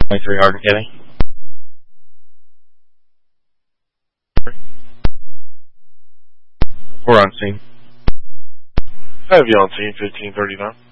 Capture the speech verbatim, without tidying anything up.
twenty-three Hardin County. We're on scene. I have you on scene fifteen thirty-nine.